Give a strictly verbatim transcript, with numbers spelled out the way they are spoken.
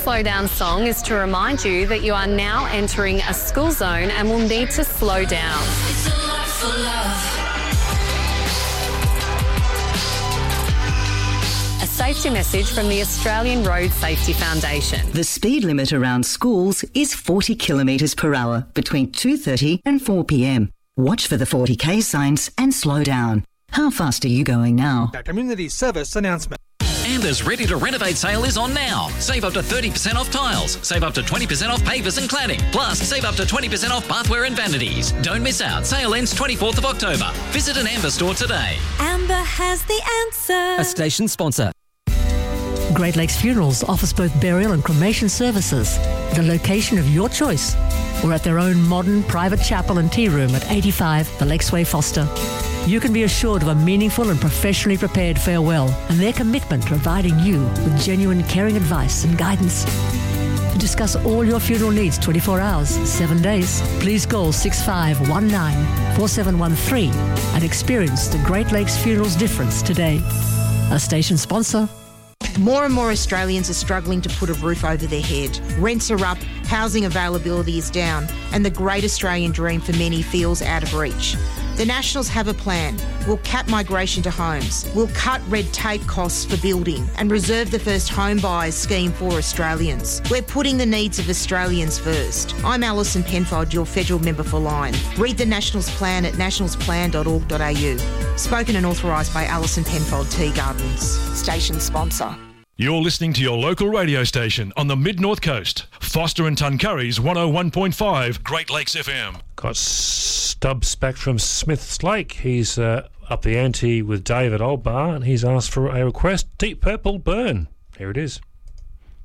slow down song is to remind you that you are now entering a school zone and will need to slow down. It's a lot for love. A safety message from the Australian Road Safety Foundation. The speed limit around schools is forty kilometres per hour between two thirty and four p m. Watch for the forty k signs and slow down. How fast are you going now? A community service announcement. Amber's Ready to Renovate sale is on now. Save up to thirty percent off tiles. Save up to twenty percent off pavers and cladding. Plus, save up to twenty percent off bathware and vanities. Don't miss out. Sale ends twenty-fourth of October. Visit an Amber store today. Amber has the answer. A station sponsor. Great Lakes Funerals offers both burial and cremation services at a location of your choice or at their own modern private chapel and tea room at eighty-five The Lakesway Foster. You can be assured of a meaningful and professionally prepared farewell and their commitment to providing you with genuine caring advice and guidance. To discuss all your funeral needs twenty-four hours, seven days, please call six five one nine, four seven one three and experience the Great Lakes Funerals difference today. A station sponsor. More and more Australians are struggling to put a roof over their head. Rents are up, housing availability is down, and the great Australian dream for many feels out of reach. The Nationals have a plan. We'll cap migration to homes. We'll cut red tape costs for building and reserve the first home buyers scheme for Australians. We're putting the needs of Australians first. I'm Alison Penfold, your federal member for Lyne. Read the Nationals plan at nationals plan dot org dot a u. Spoken and authorised by Alison Penfold Tea Gardens. Station sponsor. You're listening to your local radio station on the Mid-North Coast. Foster and Tuncurry's one oh one point five Great Lakes F M. Got Stubbs back from Smiths Lake. He's uh, up the ante with David Oldbar, and he's asked for a request, Deep Purple Burn. Here it is.